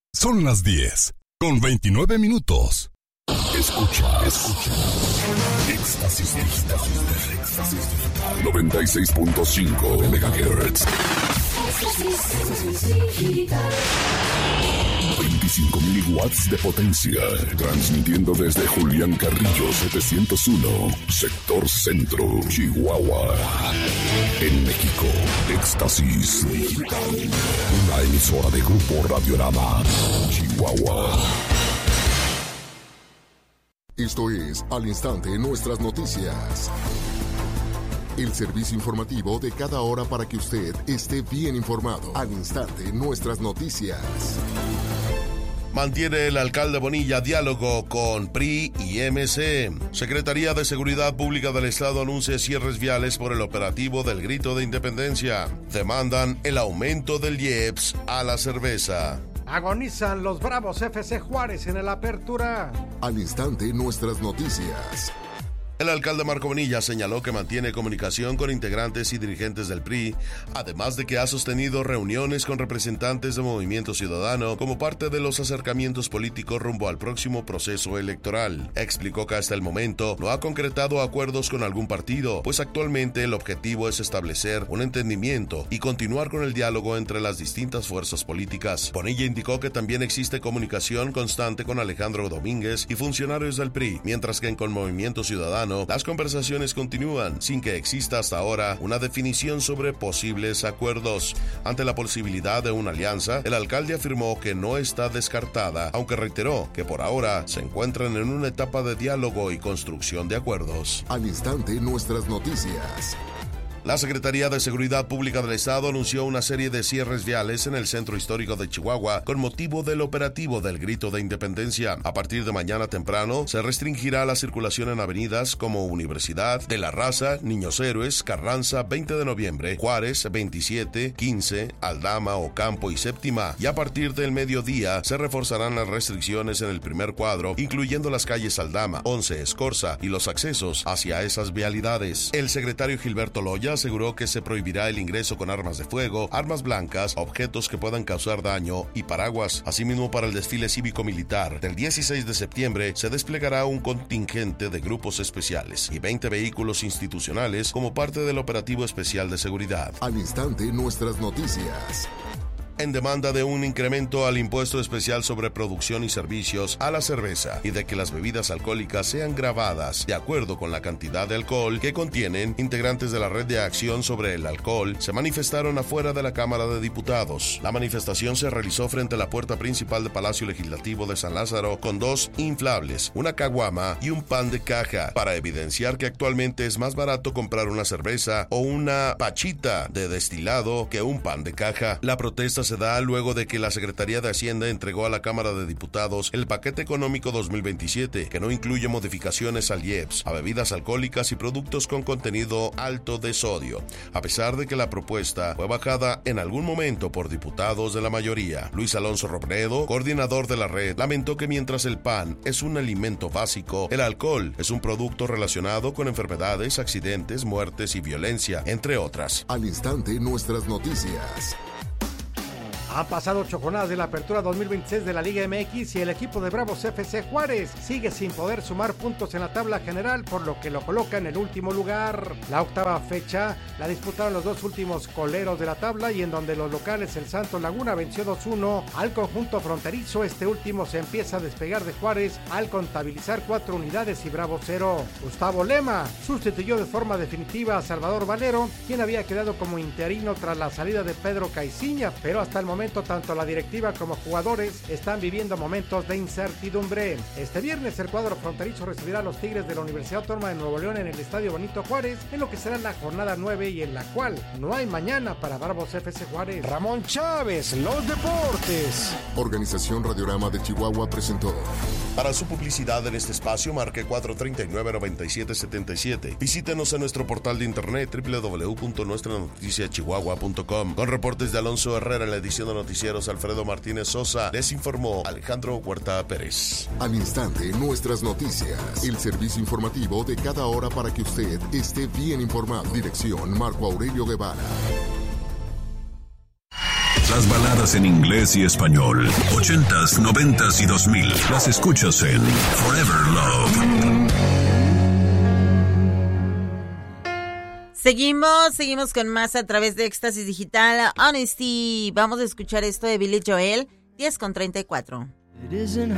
Son las 10:29. Escucha. Éxtasis Digital. 96.5 MHz. 25,000 watts de potencia. Transmitiendo desde Julián Carrillo 701, sector centro, Chihuahua. En México, Éxtasis Digital. Una emisora de Grupo Radiorama, Chihuahua. Esto es Al Instante Nuestras Noticias. El servicio informativo de cada hora para que usted esté bien informado. Al Instante Nuestras Noticias. Mantiene el alcalde Bonilla diálogo con PRI y MC. Secretaría de Seguridad Pública del Estado anuncia cierres viales por el operativo del Grito de Independencia. Demandan el aumento del IEPS a la cerveza. Agonizan los Bravos FC Juárez en el Apertura. Al Instante Nuestras Noticias. El alcalde Marco Bonilla señaló que mantiene comunicación con integrantes y dirigentes del PRI, además de que ha sostenido reuniones con representantes de Movimiento Ciudadano como parte de los acercamientos políticos rumbo al próximo proceso electoral. Explicó que hasta el momento no ha concretado acuerdos con algún partido, pues actualmente el objetivo es establecer un entendimiento y continuar con el diálogo entre las distintas fuerzas políticas. Bonilla indicó que también existe comunicación constante con Alejandro Domínguez y funcionarios del PRI, mientras que con Movimiento Ciudadano las conversaciones continúan sin que exista hasta ahora una definición sobre posibles acuerdos. Ante la posibilidad de una alianza, el alcalde afirmó que no está descartada, aunque reiteró que por ahora se encuentran en una etapa de diálogo y construcción de acuerdos. Al Instante Nuestras Noticias. La Secretaría de Seguridad Pública del Estado anunció una serie de cierres viales en el centro histórico de Chihuahua con motivo del operativo del Grito de Independencia. A partir de mañana temprano se restringirá la circulación en avenidas como Universidad, De la Raza, Niños Héroes, Carranza, 20 de noviembre, Juárez, 27, 15, Aldama, Ocampo y Séptima. Y a partir del mediodía se reforzarán las restricciones en el primer cuadro, incluyendo las calles Aldama, 11, Escorza y los accesos hacia esas vialidades. El secretario Gilberto Loya aseguró que se prohibirá el ingreso con armas de fuego, armas blancas, objetos que puedan causar daño y paraguas. Asimismo, para el desfile cívico-militar del 16 de septiembre se desplegará un contingente de grupos especiales y 20 vehículos institucionales como parte del operativo especial de seguridad. Al Instante Nuestras Noticias. En demanda de un incremento al impuesto especial sobre producción y servicios a la cerveza y de que las bebidas alcohólicas sean gravadas de acuerdo con la cantidad de alcohol que contienen, integrantes de la Red de Acción sobre el Alcohol se manifestaron afuera de la Cámara de Diputados. La manifestación se realizó frente a la puerta principal del Palacio Legislativo de San Lázaro con dos inflables, una caguama y un pan de caja, para evidenciar que actualmente es más barato comprar una cerveza o una pachita de destilado que un pan de caja. La protesta se da luego de que la Secretaría de Hacienda entregó a la Cámara de Diputados el paquete económico 2027, que no incluye modificaciones al IEPS, a bebidas alcohólicas y productos con contenido alto de sodio, a pesar de que la propuesta fue bajada en algún momento por diputados de la mayoría. Luis Alonso Robledo, coordinador de la red, lamentó que mientras el pan es un alimento básico, el alcohol es un producto relacionado con enfermedades, accidentes, muertes y violencia, entre otras. Al Instante Nuestras Noticias. Han pasado 8 jornadas de la Apertura 2026 de la Liga MX y el equipo de Bravos FC Juárez sigue sin poder sumar puntos en la tabla general, por lo que lo coloca en el último lugar. La octava fecha la disputaron los dos últimos coleros de la tabla, y en donde los locales, el Santos Laguna, venció 2-1 al conjunto fronterizo. Este último se empieza a despegar de Juárez al contabilizar 4 unidades y Bravos 0. Gustavo Lema sustituyó de forma definitiva a Salvador Valero, quien había quedado como interino tras la salida de Pedro Caiciña, pero hasta el momento tanto la directiva como jugadores están viviendo momentos de incertidumbre. Este viernes el cuadro fronterizo recibirá a los Tigres de la Universidad Autónoma de Nuevo León en el Estadio Benito Juárez, en lo que será la jornada 9 y en la cual no hay mañana para Bravos FC Juárez. Ramón Chávez, los deportes. Organización Radiorama de Chihuahua presentó. Para su publicidad en este espacio, marque 439-9777. Visítenos en nuestro portal de internet www.nuestranoticiachihuahua.com. Con reportes de Alonso Herrera en la edición de noticieros, Alfredo Martínez Sosa, les informó Alejandro Huerta Pérez. Al Instante Nuestras Noticias. El servicio informativo de cada hora para que usted esté bien informado. Dirección Marco Aurelio Guevara. Las baladas en inglés y español, 80s, 90s y 2000. Las escuchas en Forever Love. Seguimos con más a través de Éxtasis Digital. Honesty, vamos a escuchar esto de Billy Joel, 10:34. It isn't